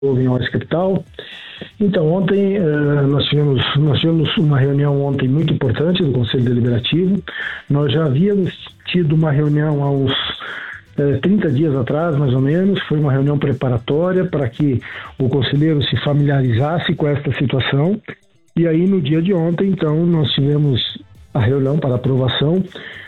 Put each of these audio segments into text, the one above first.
em Oeste Capital. Então, ontem nós tivemos uma reunião ontem muito importante do Conselho Deliberativo. Nós já havíamos tido uma reunião há uns 30 dias atrás, mais ou menos. Foi uma reunião preparatória para que o conselheiro se familiarizasse com esta situação. E aí, no dia de ontem, então, nós tivemos a reunião para aprovação,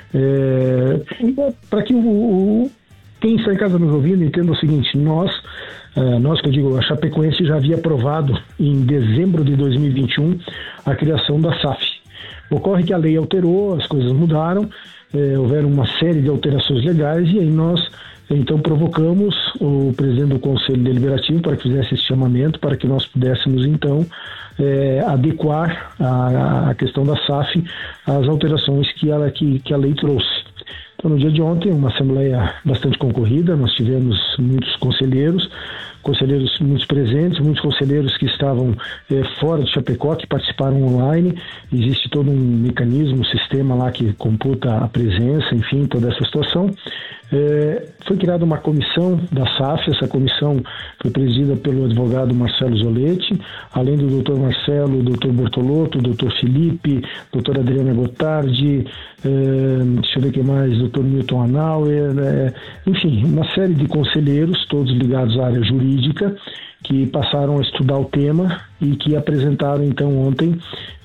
para que quem está em casa nos ouvindo entenda o seguinte: nós que eu digo, a Chapecoense já havia aprovado em dezembro de 2021 a criação da SAF. Ocorre que a lei alterou, as coisas mudaram, houveram uma série de alterações legais e aí nós então provocamos o presidente do Conselho Deliberativo para que fizesse esse chamamento, para que nós pudéssemos então adequar a questão da SAF às alterações que a lei trouxe. Então, no dia de ontem, uma assembleia bastante concorrida, nós tivemos muitos conselheiros muitos presentes, muitos conselheiros que estavam fora de Chapecó, que participaram online. Existe todo um mecanismo, um sistema lá que computa a presença, enfim, toda essa situação. Foi criada uma comissão da SAF, essa comissão foi presidida pelo advogado Marcelo Zoletti, além do doutor Marcelo, doutor Bortolotto, doutor Felipe, doutora Adriana Gotardi, deixa eu ver quem mais, doutor Milton Hanauer, enfim, uma série de conselheiros, todos ligados à área jurídica, que passaram a estudar o tema e que apresentaram então ontem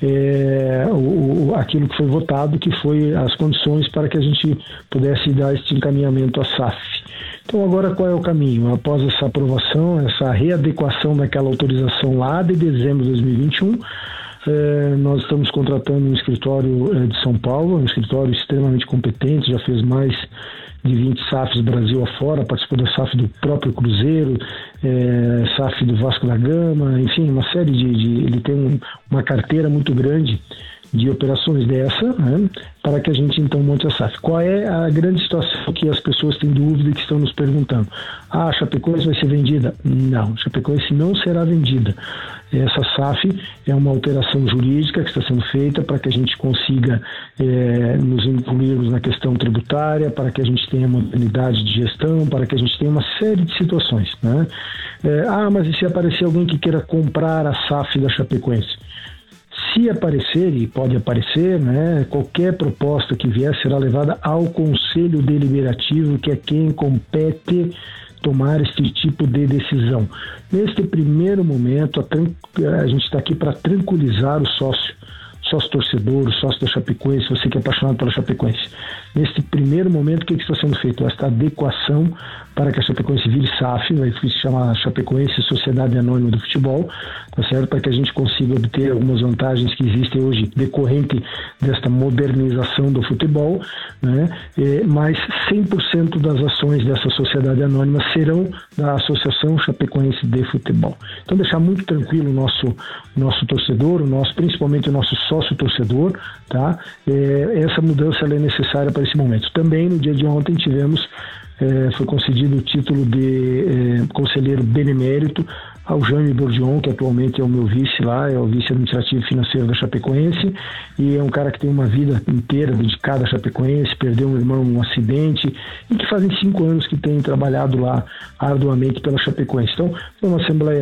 aquilo que foi votado, que foi as condições para que a gente pudesse dar este encaminhamento à SAF. Então agora qual é o caminho? Após essa aprovação, essa readequação daquela autorização lá de dezembro de 2021, nós estamos contratando um escritório de São Paulo, um escritório extremamente competente, já fez mais de 20 SAFs Brasil afora, participou da SAF do próprio Cruzeiro, SAF do Vasco da Gama, enfim, uma série ele tem uma carteira muito grande de operações dessa, né, para que a gente então monte a SAF. Qual é a grande situação que as pessoas têm dúvida e que estão nos perguntando? A Chapecoense vai ser vendida? Não, Chapecoense não será vendida. Essa SAF é uma alteração jurídica que está sendo feita para que a gente consiga nos incluirmos na questão tributária, para que a gente tenha modernidade de gestão, para que a gente tenha uma série de situações, né? Mas e se aparecer alguém que queira comprar a SAF da Chapecoense? Se aparecer, e pode aparecer, né, qualquer proposta que vier será levada ao Conselho Deliberativo, que é quem compete tomar esse tipo de decisão. Neste primeiro momento, a gente está aqui para tranquilizar o sócio torcedor, o sócio da Chapecoense, você que é apaixonado pela Chapecoense. Neste primeiro momento, o que está sendo feito? Esta adequação para que a Chapecoense vire SAF, vai se chamar Chapecoense Sociedade Anônima do Futebol, tá certo? Para que a gente consiga obter algumas vantagens que existem hoje decorrente desta modernização do futebol, né? Mas 100% das ações dessa Sociedade Anônima serão da Associação Chapecoense de Futebol. Então, deixar muito tranquilo o nosso torcedor, principalmente o nosso sócio torcedor, tá? Essa mudança ela é necessária para esse momento. Também, no dia de ontem, foi concedido o título de conselheiro benemérito ao Jaime Bordion, que atualmente é o meu vice lá, é o vice administrativo e financeiro da Chapecoense, e é um cara que tem uma vida inteira dedicada à Chapecoense, perdeu um irmão num acidente, e que fazem 5 anos que tem trabalhado lá arduamente pela Chapecoense. Então, foi uma assembleia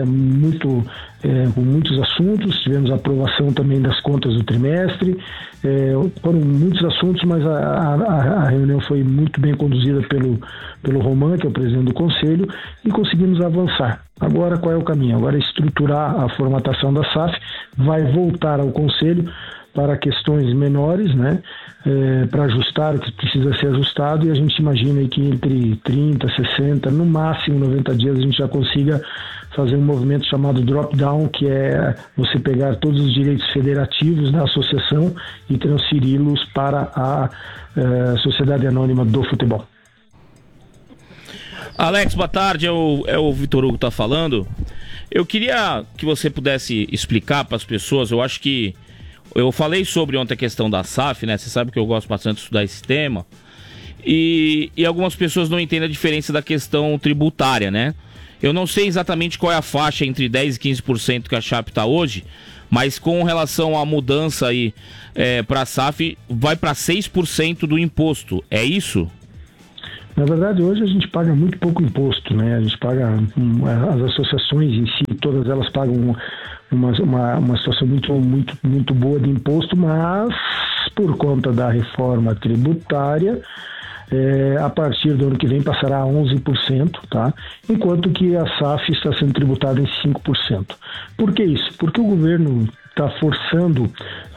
com muitos assuntos, tivemos a aprovação também das contas do trimestre, foram muitos assuntos, mas a reunião foi muito bem conduzida pelo Roman, que é o presidente do Conselho, e conseguimos avançar. Agora, qual é o caminho? Agora é estruturar a formatação da SAF, vai voltar ao Conselho para questões menores, né, para ajustar o que precisa ser ajustado, e a gente imagina aí que entre 30, 60, no máximo 90 dias a gente já consiga fazer um movimento chamado drop-down, que é você pegar todos os direitos federativos da associação e transferi-los para a Sociedade Anônima do Futebol. Alex, boa tarde, é o Vitor Hugo que está falando. Eu queria que você pudesse explicar para as pessoas, eu acho que eu falei sobre ontem a questão da SAF, né? Você sabe que eu gosto bastante de estudar esse tema. E algumas pessoas não entendem a diferença da questão tributária, né? Eu não sei exatamente qual é a faixa entre 10% e 15% que a Chape está hoje, mas com relação à mudança aí para a SAF, vai para 6% do imposto, é isso? Na verdade, hoje a gente paga muito pouco imposto, né? A gente paga, as associações em si, todas elas pagam uma situação muito boa de imposto, mas por conta da reforma tributária, a partir do ano que vem passará a 11%, tá? Enquanto que a SAF está sendo tributada em 5%. Por que isso? Porque o governo está forçando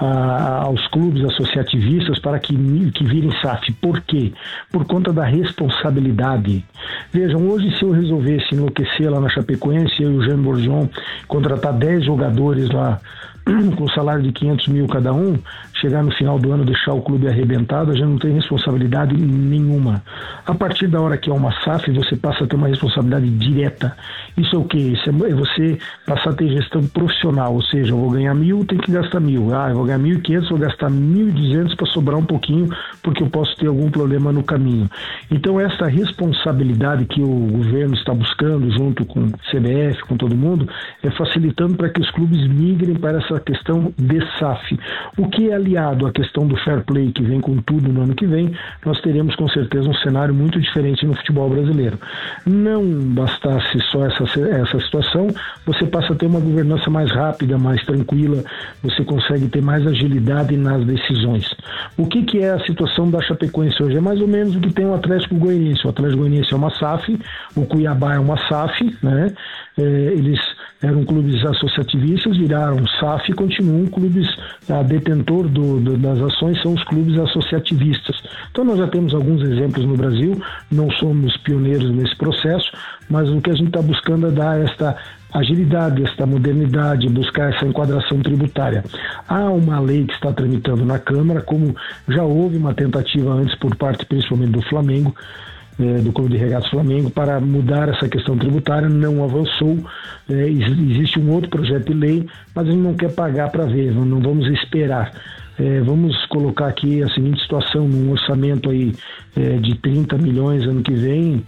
aos clubes associativistas para que virem SAF. Por quê? Por conta da responsabilidade. Vejam, hoje se eu resolvesse enlouquecer lá na Chapecoense, eu e o Jean Bourgeon, contratar 10 jogadores lá com salário de 500 mil cada um, chegar no final do ano, deixar o clube arrebentado, a gente não tem responsabilidade nenhuma. A partir da hora que é uma SAF, você passa a ter uma responsabilidade direta. Isso é o quê? Isso é você passar a ter gestão profissional, ou seja, eu vou ganhar 1.000, tenho que gastar 1.000. Eu vou ganhar 1.500, vou gastar 1.200 para sobrar um pouquinho, porque eu posso ter algum problema no caminho. Então, essa responsabilidade que o governo está buscando, junto com o CBF, com todo mundo, é facilitando para que os clubes migrem para essa questão de SAF. O que é aliado à questão do fair play, que vem com tudo no ano que vem, nós teremos com certeza um cenário muito diferente no futebol brasileiro. Não bastasse só essa situação, você passa a ter uma governança mais rápida, mais tranquila, você consegue ter mais agilidade nas decisões. O que é a situação da Chapecoense hoje? É mais ou menos o que tem o Atlético Goianiense. O Atlético Goianiense é uma SAF, o Cuiabá é uma SAF, né? Eles eram clubes associativistas, viraram SAF e continuam clubes, detentor das ações são os clubes associativistas. Então nós já temos alguns exemplos no Brasil, não somos pioneiros nesse processo, mas o que a gente está buscando é dar esta agilidade, esta modernidade, buscar essa enquadração tributária. Há uma lei que está tramitando na Câmara, como já houve uma tentativa antes por parte principalmente do Flamengo, do Clube de Regatas Flamengo, para mudar essa questão tributária, não avançou. Existe um outro projeto de lei, mas a gente não quer pagar para ver, não vamos esperar. Vamos colocar aqui a seguinte situação: num orçamento aí de 30 milhões ano que vem,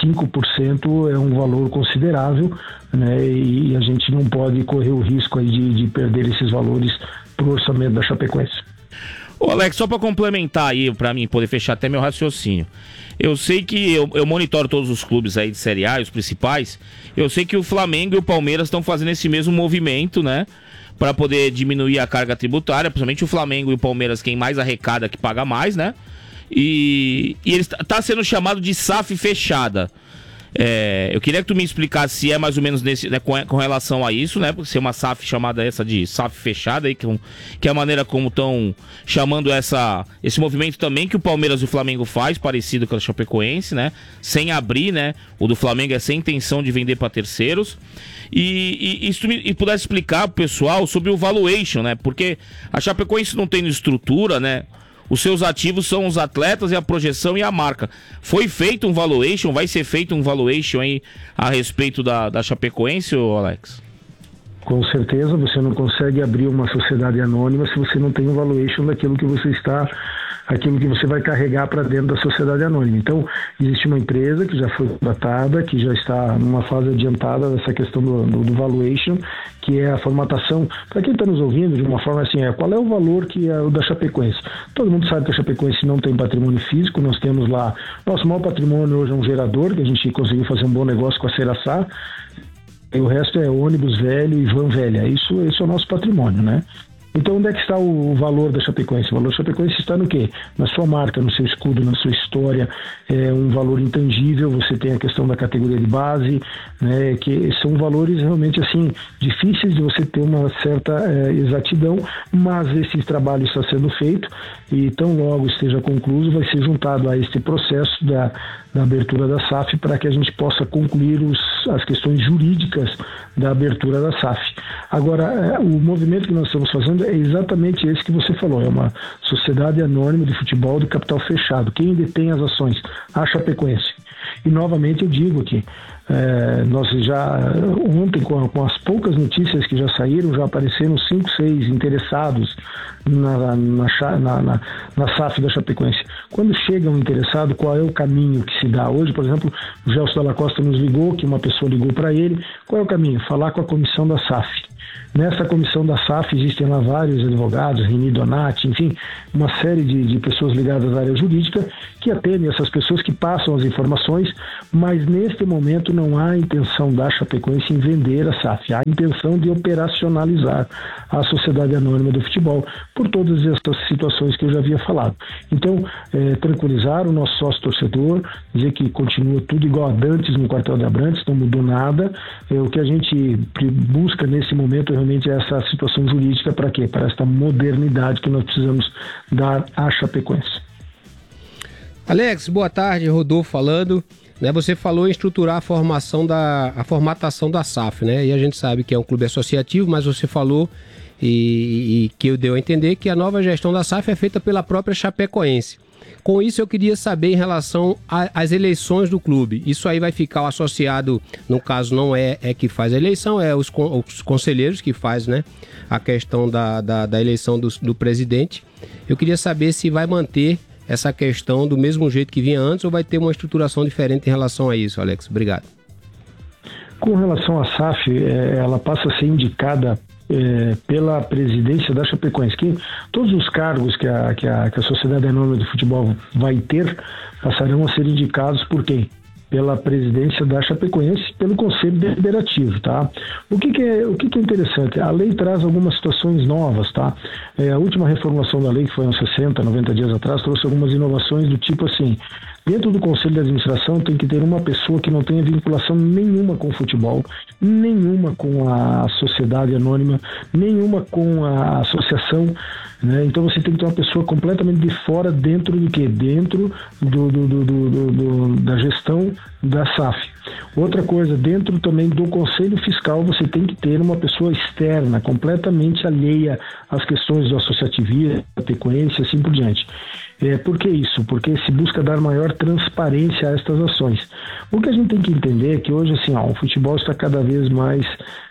5% é um valor considerável, né? E a gente não pode correr o risco aí de perder esses valores para o orçamento da Chapecoense. Ô Alex, só para complementar aí, para mim poder fechar até meu raciocínio. Eu sei que eu monitoro todos os clubes aí de Série A, os principais. Eu sei que o Flamengo e o Palmeiras estão fazendo esse mesmo movimento, né? Para poder diminuir a carga tributária, principalmente o Flamengo e o Palmeiras, quem mais arrecada que paga mais, né? E ele está sendo chamado de SAF fechada. Eu queria que tu me explicasse se é mais ou menos nesse, né, com relação a isso, né? Porque se é uma SAF chamada essa de SAF fechada, aí, que é a maneira como estão chamando esse movimento também que o Palmeiras e o Flamengo faz, parecido com a Chapecoense, né? Sem abrir, né? O do Flamengo é sem intenção de vender para terceiros. E se tu me pudesse explicar pro pessoal sobre o valuation, né? Porque a Chapecoense não tem estrutura, né? Os seus ativos são os atletas e a projeção e a marca. Foi feito um valuation, vai ser feito um valuation aí a respeito da Chapecoense, Alex? Com certeza, você não consegue abrir uma sociedade anônima se você não tem um valuation daquilo que você vai carregar para dentro da sociedade anônima. Então, existe uma empresa que já foi contratada, que já está numa fase adiantada dessa questão do valuation, que é a formatação. Para quem está nos ouvindo, de uma forma assim, qual é o valor que é o da Chapecoense? Todo mundo sabe que a Chapecoense não tem patrimônio físico, nós temos lá, nosso maior patrimônio hoje é um gerador, que a gente conseguiu fazer um bom negócio com a Ceraçá, e o resto é ônibus velho e van velha. Isso é o nosso patrimônio, né? Então, onde é que está o valor da Chapecoense? O valor da Chapecoense está no quê? Na sua marca, no seu escudo, na sua história. É um valor intangível. Você tem a questão da categoria de base, né, que são valores realmente assim difíceis de você ter uma certa exatidão, mas esse trabalho está sendo feito e tão logo esteja concluído, vai ser juntado a este processo da abertura da SAF para que a gente possa concluir as questões jurídicas da abertura da SAF. Agora, o movimento que nós estamos fazendo é exatamente esse que você falou, é uma sociedade anônima de futebol de capital fechado. Quem detém as ações? A Chapecoense. E novamente eu digo aqui, Nós já, ontem, com as poucas notícias que já saíram, já apareceram 5, 6 interessados na SAF da Chapecoense. Quando chega um interessado, qual é o caminho que se dá? Hoje, por exemplo, o Gelson Dalla Costa nos ligou, que uma pessoa ligou para ele. Qual é o caminho? Falar com a comissão da SAF. Nessa comissão da SAF existem lá vários advogados, Reni Donati, enfim, uma série de pessoas ligadas à área jurídica que atendem essas pessoas, que passam as informações, mas neste momento não há intenção da Chapecoense em vender a SAF, há intenção de operacionalizar a Sociedade Anônima do Futebol, por todas essas situações que eu já havia falado. Então, tranquilizar o nosso sócio torcedor, dizer que continua tudo igual a dantes no quartel de Abrantes, não mudou nada. O que a gente busca nesse momento realmente é essa situação jurídica. Para quê? Para esta modernidade que nós precisamos dar à Chapecoense. Alex, boa tarde, Rodolfo falando. Você falou em estruturar a formatação da SAF, né? E a gente sabe que é um clube associativo, mas você falou e que eu deu a entender que a nova gestão da SAF é feita pela própria Chapecoense. Com isso, eu queria saber em relação às eleições do clube. Isso aí vai ficar o associado, no caso não é que faz a eleição, é os conselheiros que faz, né, a questão da eleição do presidente. Eu queria saber se vai manter essa questão do mesmo jeito que vinha antes ou vai ter uma estruturação diferente em relação a isso, Alex. Obrigado. Com relação à SAF, ela passa a ser indicada pela presidência da Chapecoense, que todos os cargos que a Sociedade Anônima do Futebol vai ter passarão a ser indicados por quem? Pela presidência da Chapecoense, pelo Conselho Deliberativo, tá? O que é interessante? A lei traz algumas situações novas, tá? A última reformulação da lei, que foi uns 60, 90 dias atrás, trouxe algumas inovações do tipo assim: dentro do Conselho de Administração tem que ter uma pessoa que não tenha vinculação nenhuma com o futebol, nenhuma com a sociedade anônima, nenhuma com a associação, né? Então você tem que ter uma pessoa completamente de fora dentro do quê? Dentro da gestão da SAF. Outra coisa, dentro também do Conselho Fiscal você tem que ter uma pessoa externa, completamente alheia às questões do associativismo, da Chapecoense, assim por diante. Por que isso? Porque se busca dar maior transparência a estas ações. O que a gente tem que entender é que hoje assim, o futebol está cada vez mais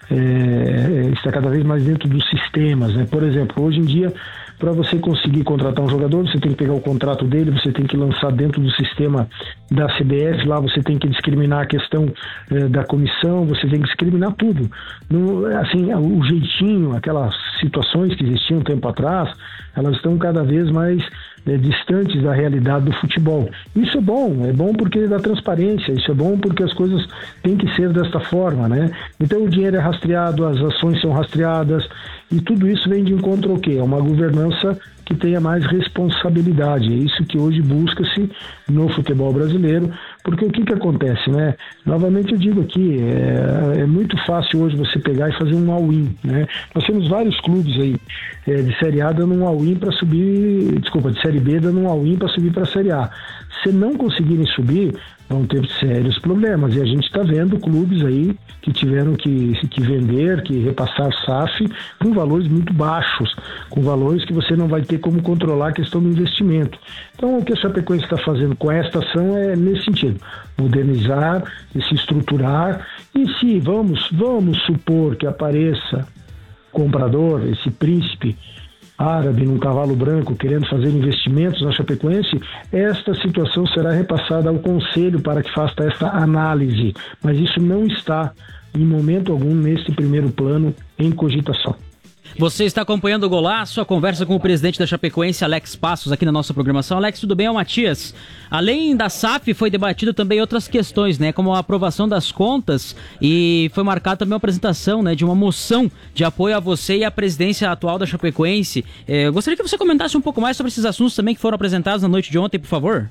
dentro dos sistemas, né? Por exemplo, hoje em dia, para você conseguir contratar um jogador, você tem que pegar o contrato dele, você tem que lançar dentro do sistema da CBF, lá você tem que discriminar a questão da comissão, você tem que discriminar tudo. Assim, o jeitinho, aquelas situações que existiam um tempo atrás, elas estão cada vez mais distantes da realidade do futebol. Isso é bom porque dá transparência, isso é bom porque as coisas têm que ser desta forma, né? Então o dinheiro é rastreado, as ações são rastreadas e tudo isso vem de encontro ao quê? É uma governança que tenha mais responsabilidade. É isso que hoje busca-se no futebol brasileiro, porque o que acontece, né? Novamente eu digo aqui, é muito fácil hoje você pegar e fazer um all-in, né? Nós temos vários clubes aí de Série A dando um all-in para subir, de Série B dando um all-in para subir para a Série A. Se não conseguirem subir, vão ter sérios problemas, e a gente está vendo clubes aí que tiveram que vender, que repassar SAF com valores muito baixos, com valores que você não vai ter como controlar a questão do investimento. Então o que a Chapecoense está fazendo com esta ação é nesse sentido, modernizar e se estruturar, e se vamos supor que apareça comprador, esse príncipe árabe num cavalo branco querendo fazer investimentos na Chapecoense, esta situação será repassada ao Conselho para que faça essa análise, mas isso não está em momento algum neste primeiro plano em cogitação. Você está acompanhando o Golaço, a conversa com o presidente da Chapecoense, Alex Passos, aqui na nossa programação. Alex, tudo bem? É o Matias. Além da SAF, foi debatido também outras questões, né? Como a aprovação das contas, e foi marcada também a apresentação, né, de uma moção de apoio a você e à presidência atual da Chapecoense. Eu gostaria que você comentasse um pouco mais sobre esses assuntos também que foram apresentados na noite de ontem, por favor.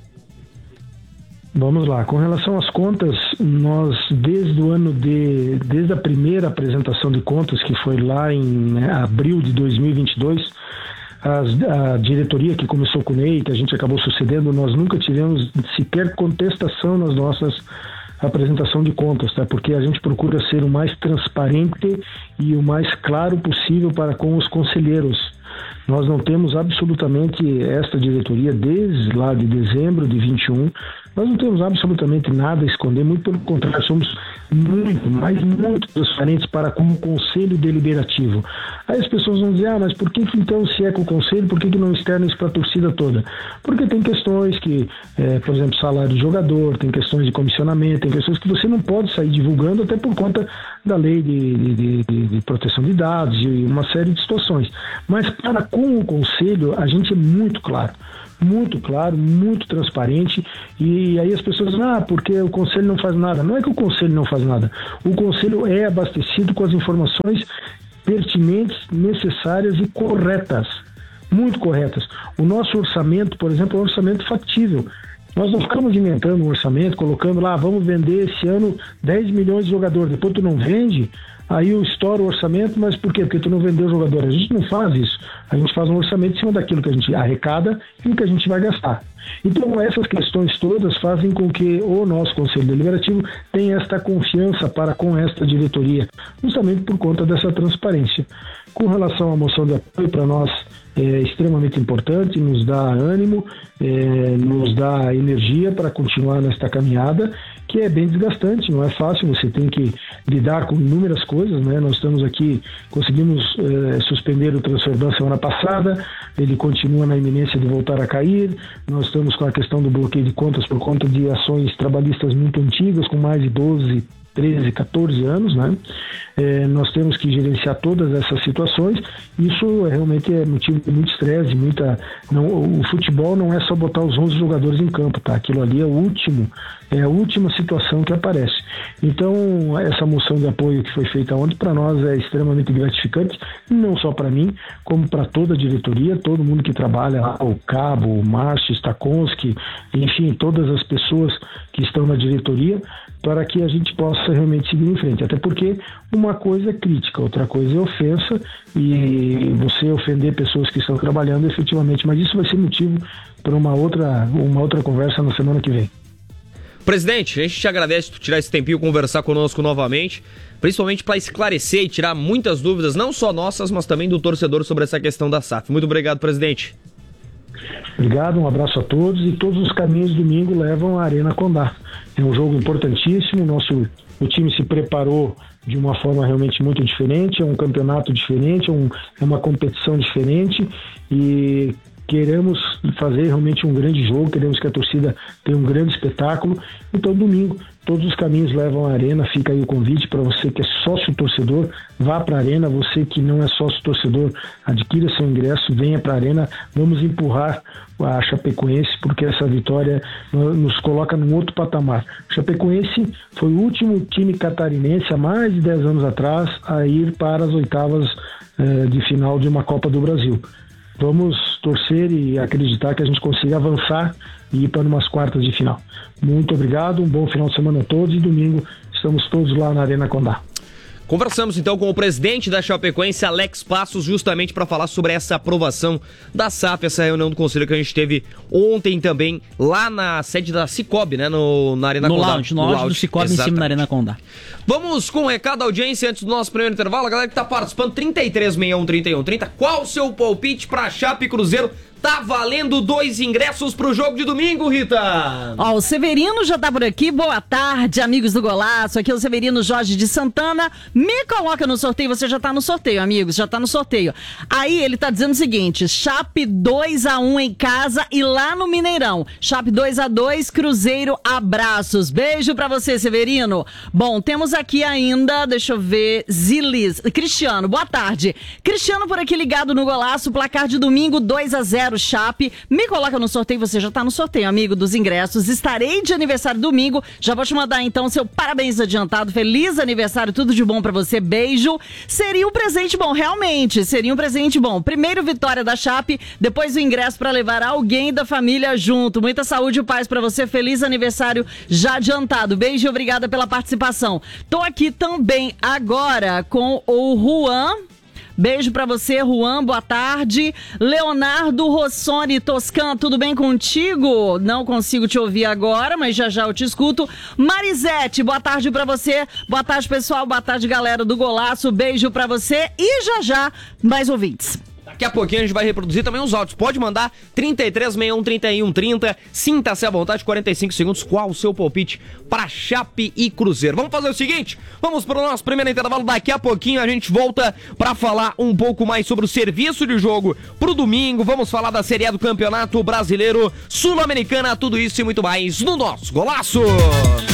Vamos lá, com relação às contas, nós desde a primeira apresentação de contas, que foi lá em abril de 2022, a diretoria que começou com o Ney, que a gente acabou sucedendo, nós nunca tivemos sequer contestação nas nossas apresentação de contas, tá? Porque a gente procura ser o mais transparente e o mais claro possível para com os conselheiros. Nós não temos absolutamente esta diretoria, desde lá de dezembro de 21, nós não temos absolutamente nada a esconder, muito pelo contrário, somos muito transparentes para com o Conselho Deliberativo. Aí as pessoas vão dizer, mas por que então, se é com o Conselho, por que não externa isso para a torcida toda? Porque tem questões que, por exemplo, salário de jogador, tem questões de comissionamento, tem questões que você não pode sair divulgando, até por conta da lei de proteção de dados e uma série de situações. Mas para com o Conselho, a gente é muito claro, muito transparente, e aí as pessoas dizem, porque o Conselho não faz nada. Não é que o Conselho não faz nada, o Conselho é abastecido com as informações pertinentes, necessárias e corretas, muito corretas. O nosso orçamento, por exemplo, é um orçamento factível. Nós não ficamos inventando um orçamento, colocando lá, vamos vender esse ano 10 milhões de jogadores, depois tu não vende, aí eu estouro o orçamento, mas por quê? Porque tu não vendeu o jogador. A gente não faz isso. A gente faz um orçamento em cima daquilo que a gente arrecada e o que a gente vai gastar. Então, essas questões todas fazem com que o nosso Conselho Deliberativo tenha esta confiança para com esta diretoria, justamente por conta dessa transparência. Com relação à moção de apoio, para nós é extremamente importante, nos dá ânimo, nos dá energia para continuar nesta caminhada, que é bem desgastante, não é fácil, você tem que lidar com inúmeras coisas, né? Nós estamos aqui, conseguimos suspender o Transferban semana passada, ele continua na iminência de voltar a cair, nós estamos com a questão do bloqueio de contas por conta de ações trabalhistas muito antigas, com mais de 12, 13, 14 anos, né? Nós temos que gerenciar todas essas situações. Isso realmente é motivo de muito estresse, o futebol não é só botar os 11 jogadores em campo, tá? Aquilo ali é a última situação que aparece. Então, essa moção de apoio que foi feita ontem, para nós é extremamente gratificante, não só para mim, como para toda a diretoria, todo mundo que trabalha lá, o Cabo, o Márcio, Stakonski, enfim, todas as pessoas que estão na diretoria, para que a gente possa realmente seguir em frente. Até porque uma coisa é crítica, outra coisa é ofensa, e você ofender pessoas que estão trabalhando efetivamente, mas isso vai ser motivo para uma outra conversa na semana que vem. Presidente, a gente te agradece por tirar esse tempinho, conversar conosco novamente, principalmente para esclarecer e tirar muitas dúvidas, não só nossas, mas também do torcedor sobre essa questão da SAF. Muito obrigado, presidente. Obrigado, um abraço a todos, e todos os caminhos domingo levam à Arena Condá. É um jogo importantíssimo, o time se preparou de uma forma realmente muito diferente, é um campeonato diferente, é uma competição diferente, e queremos fazer realmente um grande jogo, queremos que a torcida tenha um grande espetáculo. Então, domingo, todos os caminhos levam à Arena. Fica aí o convite para você que é sócio-torcedor, vá para a Arena. Você que não é sócio-torcedor, adquira seu ingresso, venha para a Arena. Vamos empurrar a Chapecoense, porque essa vitória nos coloca num outro patamar. A Chapecoense foi o último time catarinense, há mais de 10 anos atrás, a ir para as oitavas de final de uma Copa do Brasil. Vamos torcer e acreditar que a gente consiga avançar e ir para umas quartas de final. Muito obrigado, um bom final de semana a todos, e domingo estamos todos lá na Arena Condá. Conversamos então com o presidente da Chapecoense, Alex Passos, justamente para falar sobre essa aprovação da SAF, essa reunião do conselho que a gente teve ontem também, lá na sede da Cicobi, né, na Arena Condá. No lounge do Cicobi, exatamente, em cima da Arena Condá. Vamos com o recado da audiência antes do nosso primeiro intervalo. A galera que tá participando, 3361-3130, qual o seu palpite para Chape e Cruzeiro? Tá valendo 2 ingressos pro jogo de domingo, Rita! Ó, o Severino já tá por aqui. Boa tarde, amigos do Golaço. Aqui é o Severino Jorge de Santana. Me coloca no sorteio. Você já tá no sorteio, amigos. Já tá no sorteio. Aí ele tá dizendo o seguinte: Chape 2-1 em casa e lá no Mineirão. Chape 2-2, Cruzeiro, abraços. Beijo pra você, Severino. Bom, temos aqui ainda, deixa eu ver, Zilis. Cristiano, boa tarde. Cristiano por aqui ligado no Golaço. Placar de domingo 2-0. Chape, me coloca no sorteio, você já tá no sorteio, amigo, dos ingressos. Estarei de aniversário domingo, já vou te mandar então seu parabéns adiantado, feliz aniversário, tudo de bom pra você, beijo. Seria um presente bom, realmente, seria um presente bom. Primeiro vitória da Chape, depois o ingresso pra levar alguém da família junto. Muita saúde e paz pra você, feliz aniversário já adiantado. Beijo e obrigada pela participação. Tô aqui também agora com o Juan. Beijo pra você, Juan, boa tarde. Leonardo Rossoni Toscan, tudo bem contigo? Não consigo te ouvir agora, mas já já eu te escuto. Marisete, boa tarde pra você. Boa tarde, pessoal, boa tarde, galera do Golaço. Beijo pra você e já já mais ouvintes. Daqui a pouquinho a gente vai reproduzir também os áudios. Pode mandar 33613130. Sinta-se à vontade, 45 segundos. Qual o seu palpite para Chape e Cruzeiro? Vamos fazer o seguinte, vamos para o nosso primeiro intervalo. Daqui a pouquinho a gente volta para falar um pouco mais sobre o serviço de jogo pro domingo. Vamos falar da Série A do Campeonato Brasileiro, Sul-Americana, tudo isso e muito mais no nosso Golaço.